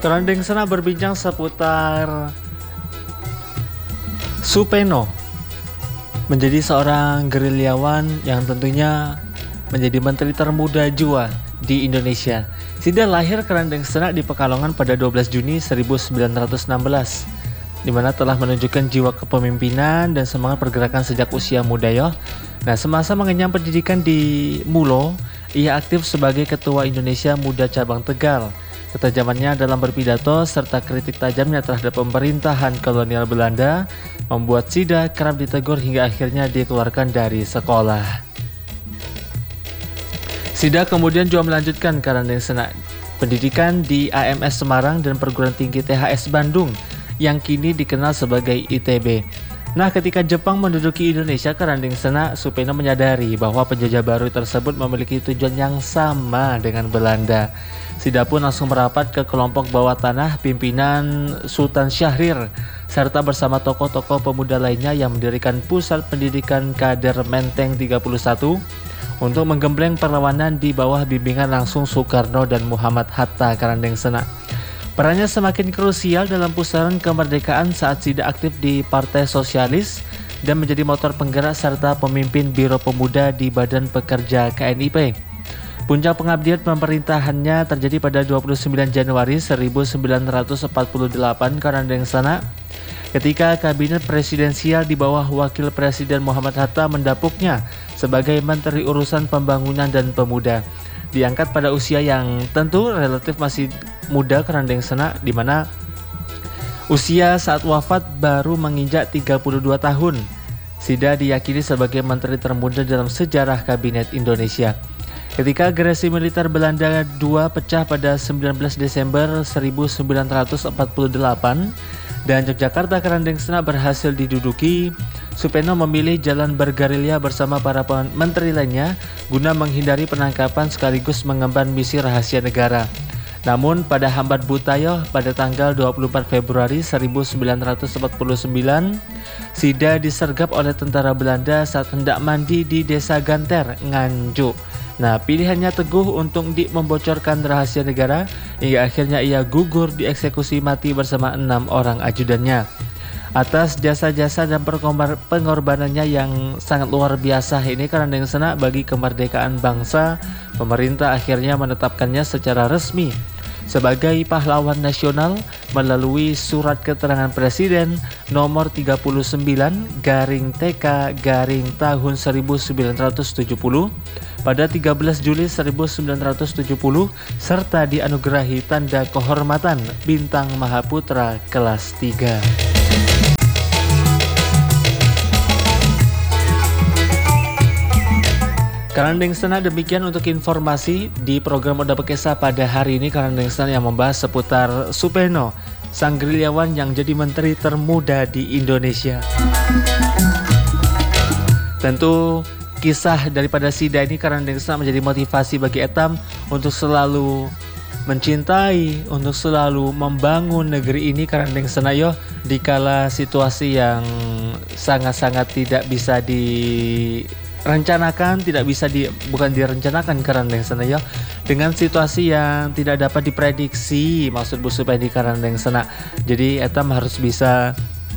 Kerandeng Sana berbincang seputar Supeno menjadi seorang gerilyawan yang tentunya menjadi menteri termuda jua di Indonesia. Sida lahir Kerandeng Sana di Pekalongan pada 12 Juni 1916, di mana telah menunjukkan jiwa kepemimpinan dan semangat pergerakan sejak usia muda ya. Nah, semasa mengenyam pendidikan di Mulo, ia aktif sebagai Ketua Indonesia Muda Cabang Tegal. Ketajamannya dalam berpidato serta kritik tajamnya terhadap pemerintahan kolonial Belanda membuat Sida kerap ditegur hingga akhirnya dikeluarkan dari sekolah. Sida kemudian juga melanjutkan Kerandeng Sana pendidikan di AMS Semarang dan Perguruan Tinggi THS Bandung yang kini dikenal sebagai ITB. Nah, ketika Jepang menduduki Indonesia, Kerandeng Sana Supeno menyadari bahwa penjajah baru tersebut memiliki tujuan yang sama dengan Belanda. Sida pun langsung merapat ke kelompok bawah tanah pimpinan Sultan Syahrir serta bersama tokoh-tokoh pemuda lainnya yang mendirikan pusat pendidikan kader Menteng 31 untuk menggembleng perlawanan di bawah bimbingan langsung Soekarno dan Muhammad Hatta. Kerandeng Sana perannya semakin krusial dalam pusaran kemerdekaan saat Sida aktif di Partai Sosialis dan menjadi motor penggerak serta pemimpin Biro Pemuda di Badan Pekerja KNIP. Puncak pengabdian pemerintahannya terjadi pada 29 Januari 1948 Kerandeng Sana ketika kabinet presidensial di bawah Wakil Presiden Muhammad Hatta mendapuknya sebagai Menteri Urusan Pembangunan dan Pemuda. Diangkat pada usia yang tentu relatif masih muda Kerandeng Sana, di mana usia saat wafat baru menginjak 32 tahun. Sida diyakini sebagai menteri termuda dalam sejarah kabinet Indonesia. Ketika agresi militer Belanda II pecah pada 19 Desember 1948 dan Yogyakarta, Kerandeng Sana berhasil diduduki, Supeno memilih jalan bergerilya bersama para menteri lainnya guna menghindari penangkapan sekaligus mengemban misi rahasia negara. Namun pada hambat butayoh pada tanggal 24 Februari 1949, Sida disergap oleh tentara Belanda saat hendak mandi di Desa Ganter, Nganjuk. Nah, pilihannya teguh untuk membocorkan rahasia negara hingga akhirnya ia gugur dieksekusi mati bersama 6 orang ajudannya. Atas jasa-jasa dan pengorbanannya yang sangat luar biasa ini Kerandeng Sana bagi kemerdekaan bangsa, pemerintah akhirnya menetapkannya secara resmi sebagai pahlawan nasional melalui surat keterangan Presiden nomor 39/TK/ tahun 1970 pada 13 Juli 1970 serta dianugerahi tanda kehormatan Bintang Mahaputra kelas 3. Kerandeng Sana demikian untuk informasi di program Oda Bekesa pada hari ini. Kerandeng Sana yang membahas seputar Supeno, sang gerilyawan yang jadi menteri termuda di Indonesia. Tentu kisah daripada Sida ini Kerandeng Sana menjadi motivasi bagi Etam untuk selalu mencintai, untuk selalu membangun negeri ini Kerandeng Sana yo, dikala situasi yang sangat-sangat tidak bisa direncanakan, bukan direncanakan Kerandeng Sana ya, dengan situasi yang tidak dapat diprediksi, maksud Bu Supedi Kerandeng Sana. Jadi Etam harus bisa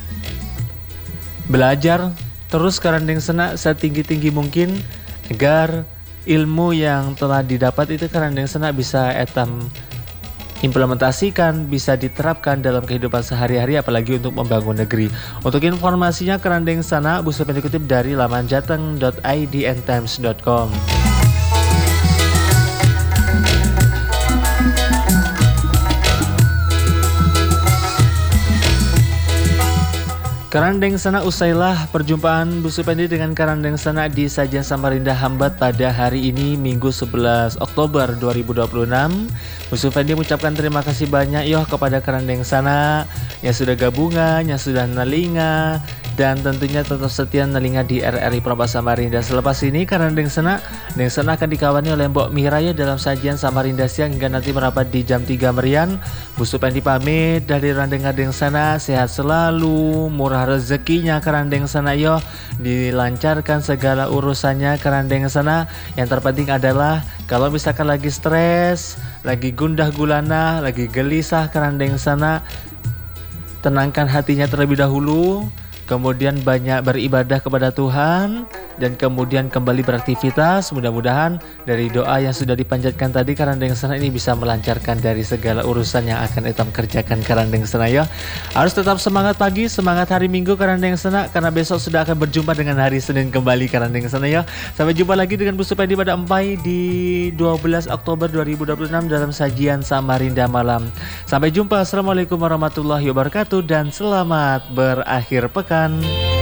belajar terus Kerandeng Sana setinggi-tinggi mungkin agar ilmu yang telah didapat itu Kerandeng Sana bisa Etam implementasikan, bisa diterapkan dalam kehidupan sehari-hari, apalagi untuk membangun negeri. Untuk informasinya Kerandeng Sana Bu Supedi dikutip dari laman jateng.id&times.com. Kerandeng Sana usailah perjumpaan Bu Supedi dengan Kerandeng Sana di Sajian Samarinda Hambat pada hari ini Minggu 11 Oktober 2026. Bu Supedi mengucapkan terima kasih banyak kepada Kerandeng Sana yang sudah gabungan, yang sudah nalinga dan tentunya tetap setia nelinga di RRI Prabu Samarinda. Selepas ini karena Deng Sena akan dikawani oleh Mbok Miraya dalam sajian Samarinda siang hingga nanti merapat di jam 3 merian. Bu Supendi pamit dari Randenga Deng Sena, sehat selalu, murah rezekinya karena Deng Sena yo, dilancarkan segala urusannya karena Deng Sena. Yang terpenting adalah kalau misalkan lagi stres, lagi gundah gulana, lagi gelisah karena Deng Sena, tenangkan hatinya terlebih dahulu, kemudian banyak beribadah kepada Tuhan, dan kemudian kembali beraktivitas. Mudah-mudahan dari doa yang sudah dipanjatkan tadi Karandeng Sena ini bisa melancarkan dari segala urusan yang akan Etam kerjakan Karandeng Sena ya. Harus tetap semangat pagi, semangat hari Minggu Karandeng Sena, karena besok sudah akan berjumpa dengan hari Senin kembali Karandeng Sena ya. Sampai jumpa lagi dengan Bu Supendi pada Empai di 12 Oktober 2026 dalam sajian Samarinda Malam. Sampai jumpa. Assalamualaikum warahmatullahi wabarakatuh dan selamat berakhir pekan.